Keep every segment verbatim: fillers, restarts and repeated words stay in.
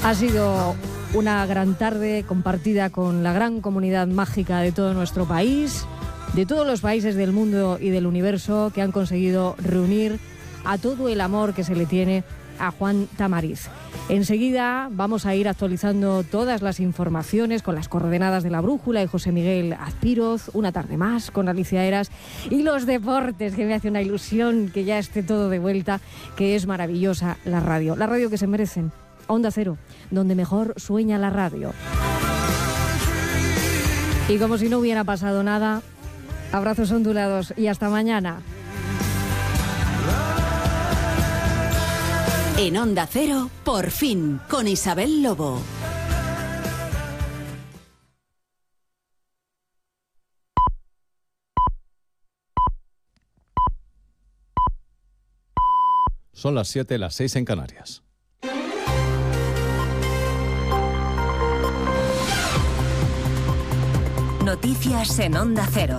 Ha sido una gran tarde compartida con la gran comunidad mágica de todo nuestro país, de todos los países del mundo y del universo que han conseguido reunir a todo el amor que se le tiene a Juan Tamariz. Enseguida vamos a ir actualizando todas las informaciones con las coordenadas de la brújula y José Miguel Azpiroz, una tarde más con Alicia Eras y los deportes, que me hace una ilusión que ya esté todo de vuelta, que es maravillosa la radio, la radio que se merecen. Onda Cero, donde mejor sueña la radio. Y como si no hubiera pasado nada, abrazos ondulados y hasta mañana. En Onda Cero, por fin, con Isabel Lobo. Son las siete, las seis en Canarias. Noticias en Onda Cero.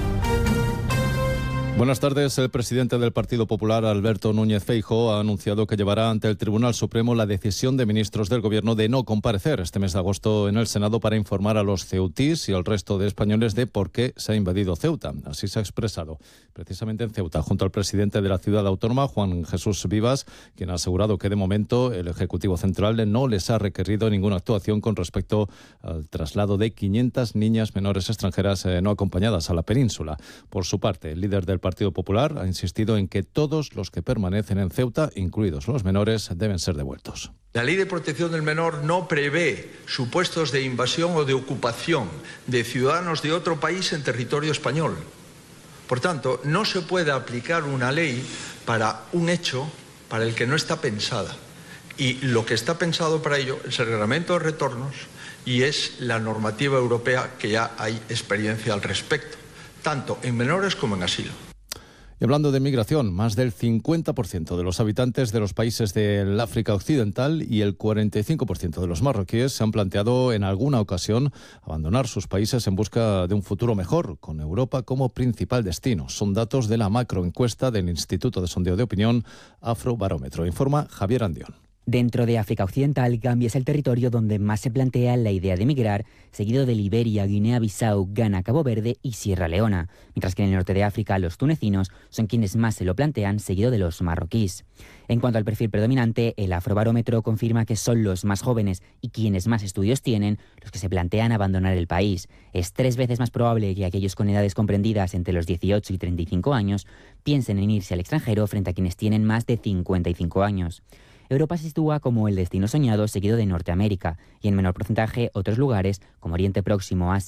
Buenas tardes. El presidente del Partido Popular, Alberto Núñez Feijóo, ha anunciado que llevará ante el Tribunal Supremo la decisión de ministros del Gobierno de no comparecer este mes de agosto en el Senado para informar a los ceutís y al resto de españoles de por qué se ha invadido Ceuta. Así se ha expresado precisamente en Ceuta, junto al presidente de la ciudad autónoma, Juan Jesús Vivas, quien ha asegurado que de momento el Ejecutivo Central no les ha requerido ninguna actuación con respecto al traslado de quinientas niñas menores extranjeras eh, no acompañadas a la península. Por su parte, el líder del Partido Partido Popular ha insistido en que todos los que permanecen en Ceuta, incluidos los menores, deben ser devueltos. La Ley de Protección del Menor no prevé supuestos de invasión o de ocupación de ciudadanos de otro país en territorio español. Por tanto, no se puede aplicar una ley para un hecho para el que no está pensada. Y lo que está pensado para ello es el reglamento de retornos y es la normativa europea, que ya hay experiencia al respecto, tanto en menores como en asilo. Y hablando de migración, más del cincuenta por ciento de los habitantes de los países del África Occidental y el cuarenta y cinco por ciento de los marroquíes se han planteado en alguna ocasión abandonar sus países en busca de un futuro mejor, con Europa como principal destino. Son datos de la macroencuesta del Instituto de Sondeo de Opinión Afrobarómetro, informa Javier Andión. Dentro de África Occidental, Gambia es el territorio donde más se plantea la idea de emigrar, seguido de Liberia, Guinea-Bissau, Ghana, Cabo Verde y Sierra Leona, mientras que en el norte de África los tunecinos son quienes más se lo plantean, seguido de los marroquíes. En cuanto al perfil predominante, el Afrobarómetro confirma que son los más jóvenes y quienes más estudios tienen los que se plantean abandonar el país. Es tres veces más probable que aquellos con edades comprendidas entre los dieciocho y treinta y cinco años piensen en irse al extranjero frente a quienes tienen más de cincuenta y cinco años. Europa se sitúa como el destino soñado, seguido de Norteamérica, y en menor porcentaje otros lugares como Oriente Próximo, Asia